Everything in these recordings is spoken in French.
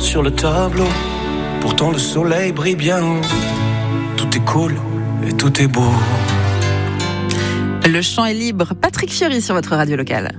sur le tableau. Pourtant le soleil brille bien haut. Tout est cool et tout est beau. Le chant est libre. Patrick Fiori sur votre radio locale.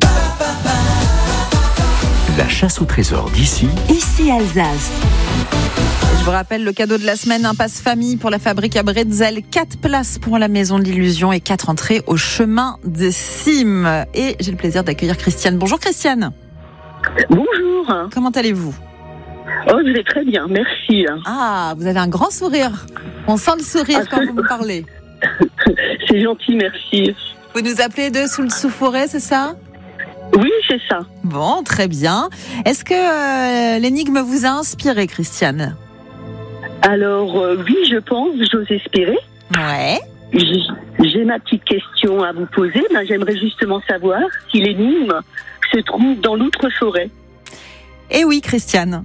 La chasse au trésor d'ici. Ici Alsace. Je vous rappelle le cadeau de la semaine, un passe famille pour la fabrique à Bretzel, 4 places pour la maison de l'illusion et 4 entrées au chemin des cimes. Et j'ai le plaisir d'accueillir Christiane. Bonjour Christiane. Bonjour. Comment allez-vous ? Oh, je vais très bien, merci. Ah, vous avez un grand sourire. On sent le sourire quand vous me parlez. C'est gentil, merci. Vous nous appelez de Soultz-sous-Forêt, c'est ça ? Oui, c'est ça. Bon, très bien. Est-ce que l'énigme vous a inspiré, Christiane ? Alors, oui, je pense, j'ose espérer. Ouais. J'ai ma petite question à vous poser. J'aimerais justement savoir si l'énigme se trouve dans l'outre-forêt. Eh oui, Christiane.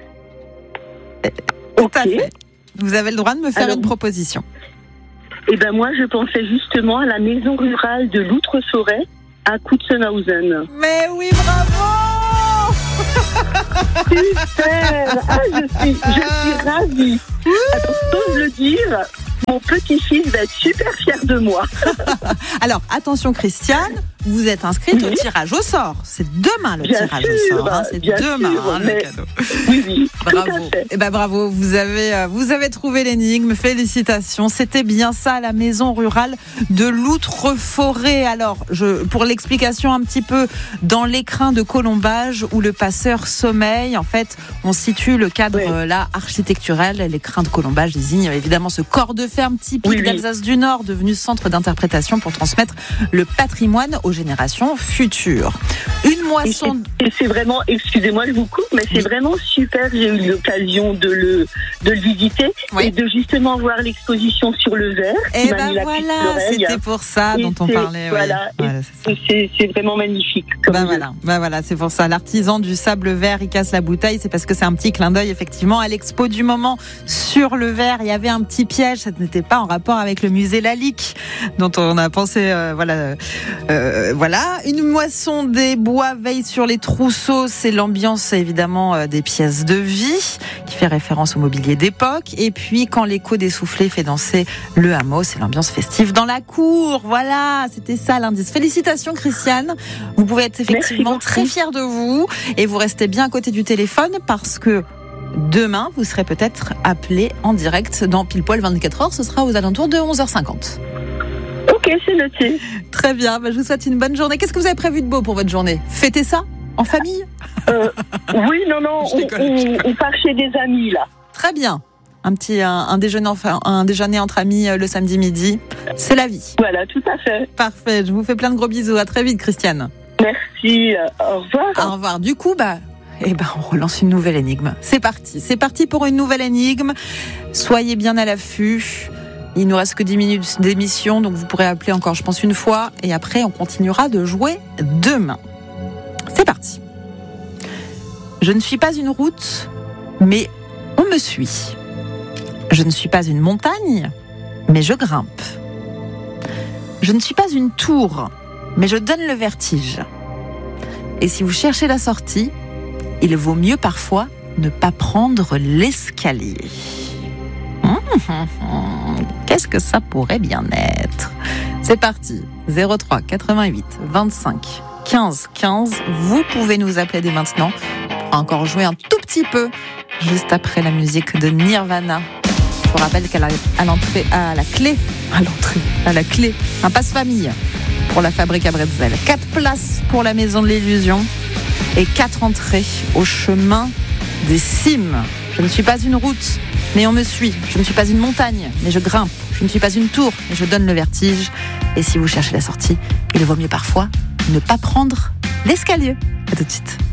Tout à fait. Vous avez le droit de me faire une proposition. Eh bien, moi, je pensais justement à la maison rurale de l'outre-forêt à Kutzenhausen. Mais oui, bravo! Super! Je suis ravie. Alors, j'ose le dire, mon petit-fils va être super fier de moi. Alors, attention Christiane, vous êtes inscrite au tirage au sort. C'est demain le tirage au sort. C'est demain le cadeau. Oui, bravo. Eh ben bravo, vous avez trouvé l'énigme. Félicitations. C'était bien ça, la maison rurale de l'Outre-Forêt. Alors, pour l'explication un petit peu, dans l'écrin de colombage où le passeur sommeille, en fait, on situe le cadre là architectural. L'écrin de colombage désigne évidemment ce corps de ferme typique d'Alsace du Nord, devenu centre d'interprétation pour transmettre le patrimoine aux générations futures. Une moisson. Et c'est vraiment, excusez-moi, je vous coupe, mais c'est vraiment super. J'ai eu l'occasion de le visiter et de justement voir l'exposition sur le verre. Et ben voilà, c'était pour ça dont on parlait. Voilà, c'est vraiment magnifique. Voilà, c'est pour ça. L'artisan du sable vert, il casse la bouteille. C'est parce que c'est un petit clin d'œil effectivement à l'expo du moment sur le verre. Il y avait un petit piège. Ça n'était pas en rapport avec le musée Lalique, dont on a pensé. Voilà, une moisson des bois veille sur les trousseaux. C'est l'ambiance évidemment des pièces de vie qui fait référence au mobilier d'époque. Et puis quand l'écho des soufflets fait danser le hameau, c'est l'ambiance festive dans la cour. Voilà, c'était ça l'indice. Félicitations Christiane. Vous pouvez être effectivement très fière de vous et vous restez bien à côté du téléphone parce que demain, vous serez peut-être appelé en direct dans Pile Poil 24 heures. Ce sera aux alentours de 11h50. Ok, c'est noté. Très bien, je vous souhaite une bonne journée. Qu'est-ce que vous avez prévu de beau pour votre journée ? Fêtez ça en famille ? Oui, non, on part chez des amis là. Très bien. Un déjeuner entre amis le samedi midi. C'est la vie. Voilà, tout à fait. Parfait, je vous fais plein de gros bisous. À très vite Christiane. Merci, au revoir. Au revoir. Du coup, on relance une nouvelle énigme. C'est parti pour une nouvelle énigme. Soyez bien à l'affût. Il nous reste que 10 minutes d'émission, donc vous pourrez appeler encore, je pense, une fois. Et après, on continuera de jouer demain. C'est parti. Je ne suis pas une route, mais on me suit. Je ne suis pas une montagne, mais je grimpe. Je ne suis pas une tour, mais je donne le vertige. Et si vous cherchez la sortie, il vaut mieux parfois ne pas prendre l'escalier. Qu'est-ce que ça pourrait bien être ? C'est parti. 03 88 25 15 15. Vous pouvez nous appeler dès maintenant. On va encore jouer un tout petit peu juste après la musique de Nirvana. Je vous rappelle qu'à la clé, un passe-famille pour la fabrique à Bretzel. 4 places pour la maison de l'illusion et 4 entrées au chemin des cimes. Je ne suis pas une route, mais on me suit. Je ne suis pas une montagne, mais je grimpe. Je ne suis pas une tour, mais je donne le vertige. Et si vous cherchez la sortie, il vaut mieux parfois ne pas prendre l'escalier. À tout de suite.